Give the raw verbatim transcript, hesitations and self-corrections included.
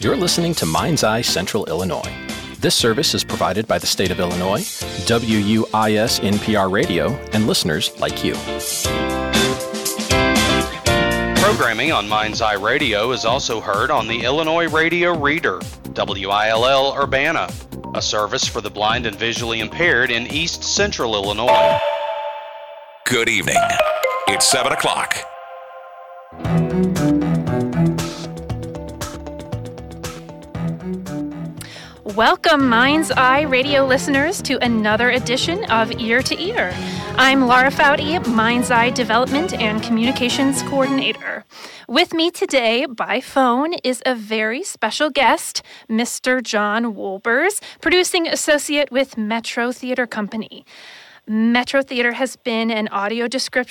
You're listening to Mind's Eye Central Illinois. This service is provided by the state of Illinois, W U I S N P R Radio, and listeners like you. Programming on Mind's Eye Radio is also heard on the Illinois Radio Reader, W I L L Urbana, a service for the blind and visually impaired in East Central Illinois. Good evening. It's seven o'clock. Welcome, Mind's Eye Radio listeners, to another edition of Ear to Ear. I'm Laura Foudy, Mind's Eye Development and Communications Coordinator. With me today by phone is a very special guest, Mister John Wolbers, Producing Associate with Metro Theater Company. Metro Theater has been an audio description